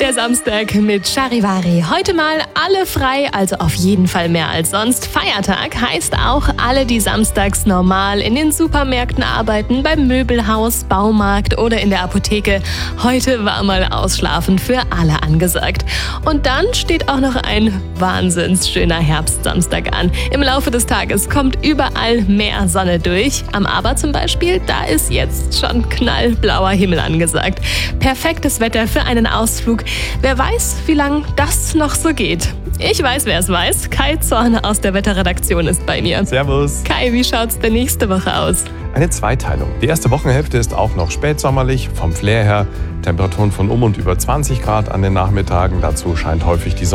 Der Samstag mit Charivari. Heute mal alle frei, also auf jeden Fall mehr als sonst. Feiertag heißt auch alle, die samstags normal in den Supermärkten arbeiten, beim Möbelhaus, Baumarkt oder in der Apotheke. Heute war mal Ausschlafen für alle angesagt. Und dann steht auch noch ein wahnsinns schöner Herbstsamstag an. Im Laufe des Tages kommt überall mehr Sonne durch. Am Aber zum Beispiel, da ist jetzt schon knallblauer Himmel angesagt. Perfektes Wetter für einen Ausflug. Wer weiß, wie lange das noch so geht. Ich weiß, wer es weiß. Kai Zorn aus der Wetterredaktion ist bei mir. Servus. Kai, wie schaut's denn nächste Woche aus? Eine Zweiteilung. Die erste Wochenhälfte ist auch noch spätsommerlich, vom Flair her. Temperaturen von und über 20 Grad an den Nachmittagen. Dazu scheint häufig die Sonne.